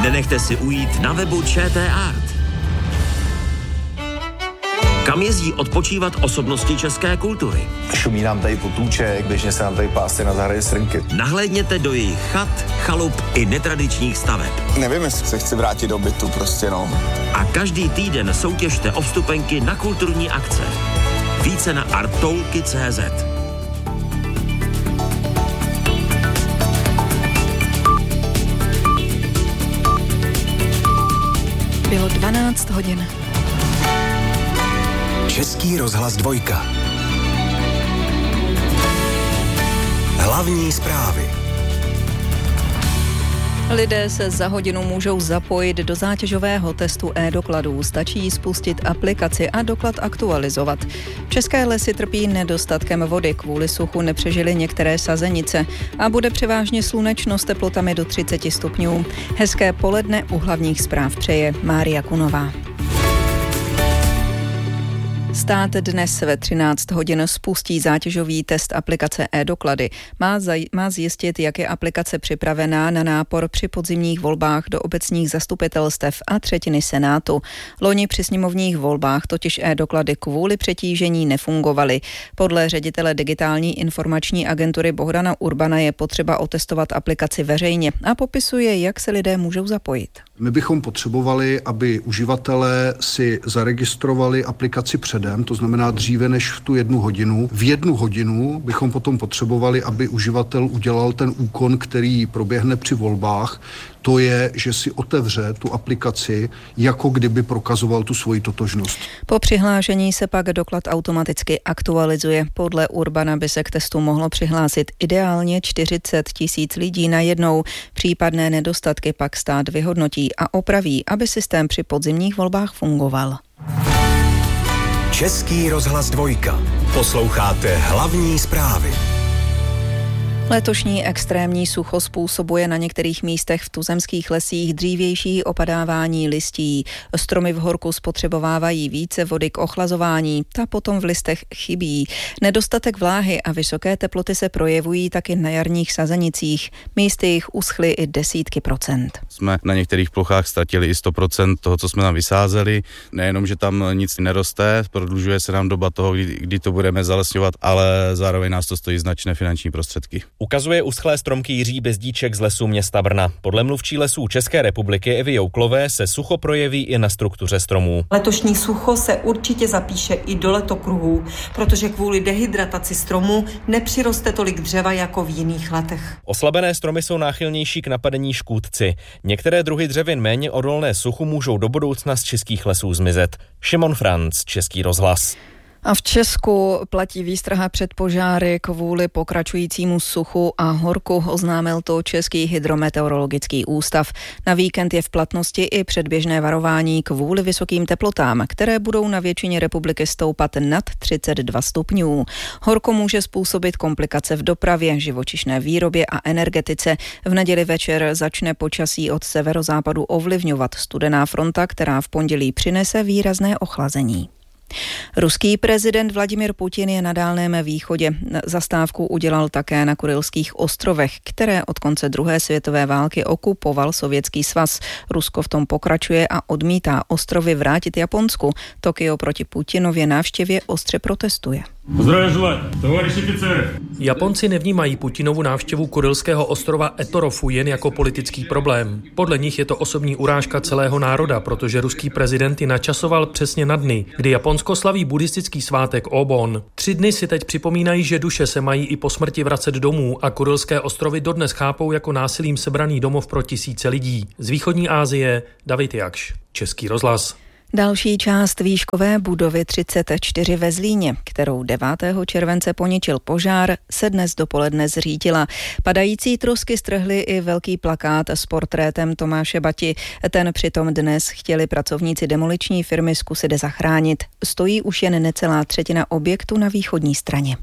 Nenechte si ujít na webu ČT Art. Kam jezdí odpočívat osobnosti české kultury? Šumí nám tady potůček, běžně se nám tady pásy na zahradě srnky. Nahlédněte do jejich chat, chalup i netradičních staveb. Nevím, jestli se chci vrátit do bytu, prostě no. A každý týden soutěžte o vstupenky na kulturní akce. Více na arttoulky.cz. Bylo 12 hodin. Český rozhlas 2. Hlavní zprávy. Lidé se za hodinu můžou zapojit do zátěžového testu e-dokladů. Stačí spustit aplikaci a doklad aktualizovat. České lesy trpí nedostatkem vody. Kvůli suchu nepřežily některé sazenice a bude převážně slunečno s teplotami do 30 stupňů. Hezké poledne u hlavních zpráv přeje Mária Kunová. Stát dnes ve 13 hodin spustí zátěžový test aplikace e-doklady. Má zjistit, jak je aplikace připravená na nápor při podzimních volbách do obecních zastupitelstev a třetiny Senátu. Loni při sněmovních volbách totiž e-doklady kvůli přetížení nefungovaly. Podle ředitele digitální informační agentury Bohdana Urbana je potřeba otestovat aplikaci veřejně a popisuje, jak se lidé můžou zapojit. My bychom potřebovali, aby uživatelé si zaregistrovali aplikaci předem, to znamená dříve než v tu 1 hodinu. V 1 hodinu bychom potom potřebovali, aby uživatel udělal ten úkon, který proběhne při volbách. To je, že si otevře tu aplikaci, jako kdyby prokazoval tu svoji totožnost. Po přihlášení se pak doklad automaticky aktualizuje. Podle Urbana by se k testu mohlo přihlásit ideálně 40 000 lidí najednou. Případné nedostatky pak stát vyhodnotí a opraví, aby systém při podzimních volbách fungoval. Český rozhlas 2. Posloucháte hlavní zprávy. Letošní extrémní sucho způsobuje na některých místech v tuzemských lesích dřívější opadávání listí. Stromy v horku spotřebovávají více vody k ochlazování, ta potom v listech chybí. Nedostatek vláhy a vysoké teploty se projevují taky na jarních sazenicích. Místy jich uschly i desítky procent. Jsme na některých plochách ztratili i 100% toho, co jsme tam vysázeli. Nejenom, že tam nic neroste, prodlužuje se nám doba toho, kdy to budeme zalesňovat, ale zároveň nás to stojí značné finanční prostředky. Ukazuje uschlé stromky Jiří Bezdíček z lesů města Brna. Podle mluvčí lesů České republiky Evy Jouklové se sucho projeví i na struktuře stromů. Letošní sucho se určitě zapíše i do letokruhů, protože kvůli dehydrataci stromů nepřiroste tolik dřeva jako v jiných letech. Oslabené stromy jsou náchylnější k napadení škůdci. Některé druhy dřevin méně odolné suchu můžou do budoucna z českých lesů zmizet. Šimon Franc, Český rozhlas. A v Česku platí výstraha před požáry kvůli pokračujícímu suchu a horku, oznámil to Český hydrometeorologický ústav. Na víkend je v platnosti i předběžné varování kvůli vysokým teplotám, které budou na většině republiky stoupat nad 32 stupňů. Horko může způsobit komplikace v dopravě, živočišné výrobě a energetice. V neděli večer začne počasí od severozápadu ovlivňovat studená fronta, která v pondělí přinese výrazné ochlazení. Ruský prezident Vladimir Putin je na Dálném východě. Zastávku udělal také na Kurylských ostrovech, které od konce druhé světové války okupoval Sovětský svaz. Rusko v tom pokračuje a odmítá ostrovy vrátit Japonsku. Tokio proti Putinově návštěvě ostře protestuje. Japonci nevnímají Putinovu návštěvu kurylského ostrova Etorofu jen jako politický problém. Podle nich je to osobní urážka celého národa, protože ruský prezident ji načasoval přesně na dny, kdy Japonsko slaví buddhistický svátek Obon. 3 dny si teď připomínají, že duše se mají i po smrti vracet domů a kurylské ostrovy dodnes chápou jako násilím sebraný domov pro tisíce lidí. Z východní Asie David Jakš, Český rozhlas. Další část výškové budovy 34 ve Zlíně, kterou 9. července poničil požár, se dnes dopoledne zřítila. Padající trosky strhly i velký plakát s portrétem Tomáše Bati. Ten přitom dnes chtěli pracovníci demoliční firmy zkusit zachránit. Stojí už jen necelá třetina objektu na východní straně.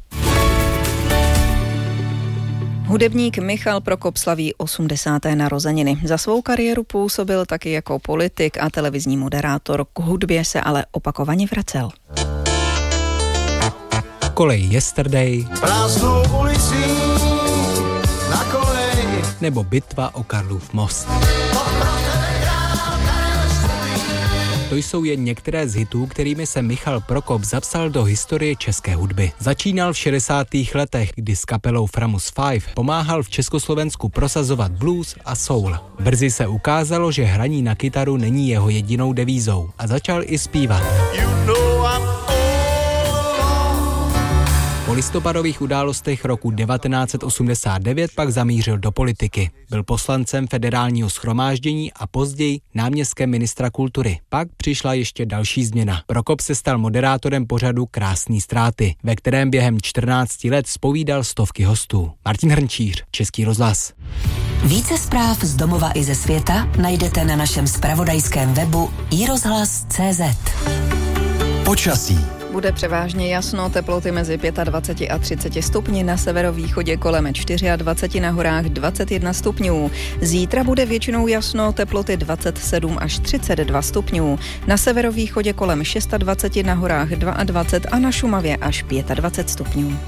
Hudebník Michal Prokop slaví 80. narozeniny. Za svou kariéru působil taky jako politik a televizní moderátor. K hudbě se ale opakovaně vracel. Kolej Yesterday, Prázdnou ulicí na kolej, nebo Bitva o Karlův most. To jsou jen některé z hitů, kterými se Michal Prokop zapsal do historie české hudby. Začínal v 60. letech, kdy s kapelou Framus 5 pomáhal v Československu prosazovat blues a soul. Brzy se ukázalo, že hraní na kytaru není jeho jedinou devízou a začal i zpívat. Po listopadových událostech roku 1989 pak zamířil do politiky. Byl poslancem Federálního shromáždění a později náměstkem ministra kultury. Pak přišla ještě další změna. Prokop se stal moderátorem pořadu Krásný ztráty, ve kterém během 14 let zpovídal stovky hostů. Martin Hrnčíř, Český rozhlas. Více zpráv z domova i ze světa najdete na našem zpravodajském webu iRozhlas.cz. Počasí. Bude převážně jasno, teploty mezi 25 a 30 stupni, na severovýchodě kolem 24, na horách 21 stupňů. Zítra bude většinou jasno, teploty 27 až 32 stupňů, na severovýchodě kolem 26, na horách 22 a na Šumavě až 25 stupňů.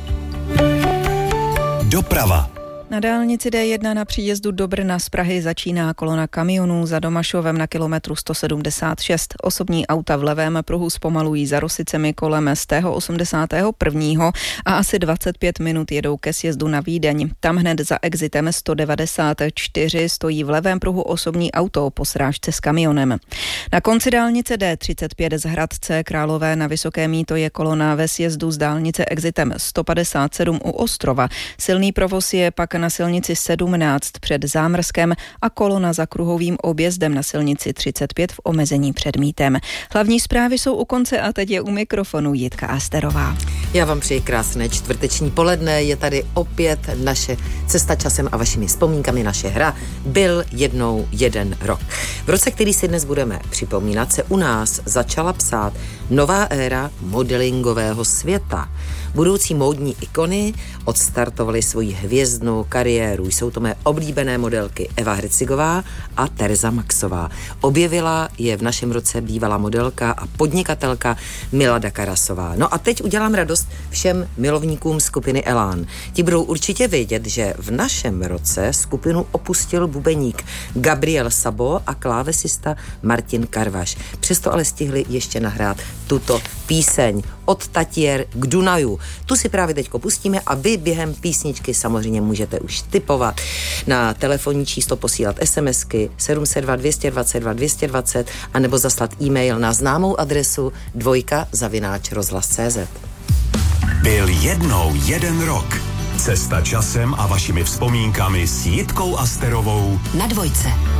Doprava. Na dálnici D1 na příjezdu do Brna z Prahy začíná kolona kamionů za Domašovem na kilometru 176. Osobní auta v levém pruhu zpomalují za Rosicemi kolem z 81. a asi 25 minut jedou ke sjezdu na Vídeň. Tam hned za exitem 194 stojí v levém pruhu osobní auto po srážce s kamionem. Na konci dálnice D35 z Hradce Králové na Vysoké Mýto je kolona ve sjezdu z dálnice exitem 157 u Ostrova. Silný provoz je pak na silnici 17 před Zámrskem a kolona za kruhovým objezdem na silnici 35 v omezení před Mítem. Hlavní zprávy jsou u konce a teď je u mikrofonu Jitka Asterová. Já vám přeji krásné čtvrteční poledne, je tady opět naše cesta časem a vašimi vzpomínkami, naše hra Byl jednou jeden rok. V roce, který si dnes budeme připomínat, se u nás začala psát nová éra modelingového světa. Budoucí módní ikony odstartovaly svoji hvězdnou kariéru. Jsou to mé oblíbené modelky Eva Hrcigová a Tereza Maxová. Objevila je v našem roce bývalá modelka a podnikatelka Milada Karasová. No a teď udělám radost všem milovníkům skupiny Elán. Ti budou určitě vědět, že v našem roce skupinu opustil bubeník Gabriel Sabo a klávesista Martin Karvaš. Přesto ale stihli ještě nahrát tuto píseň Od Tatier k Dunaju. Tu si právě teďko pustíme a vy během písničky samozřejmě můžete už tipovat. Na telefonní číslo posílat SMSky 702 222 220 a nebo zaslat e-mail na známou adresu dvojka@rozhlas.cz. Byl jednou jeden rok. Cesta časem a vašimi vzpomínkami s Jitkou Asterovou na Dvojce.